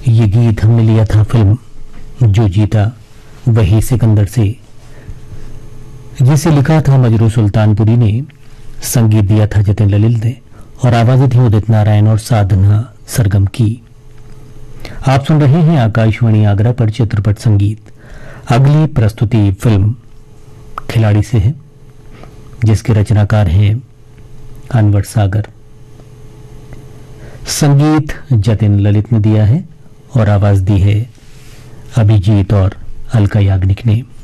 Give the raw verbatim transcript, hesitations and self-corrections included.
ये गीत हमने लिया था फिल्म जो जीता वही सिकंदर से, जिसे लिखा था मजरू सुल्तानपुरी ने, संगीत दिया था जतिन ललित ने और आवाजें थी उदित नारायण और साधना सरगम की। आप सुन रहे हैं आकाशवाणी आगरा पर चित्रपट संगीत। अगली प्रस्तुति फिल्म खिलाड़ी से है, जिसके रचनाकार हैं अनवर सागर। संगीत जतिन ललित ने दिया है और आवाज दी है अभिजीत और अलका याग्निक ने।